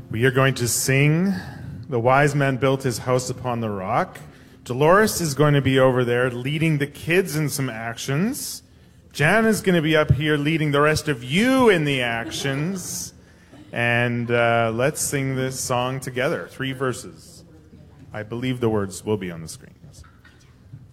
We are going to sing The Wise Man Built His House Upon the Rock. Dolores is going to be over there leading the kids in some actions. Jan is going to be up here leading the rest of you in the actions. And let's sing this song together. 3 verses. I believe the words will be on the screen.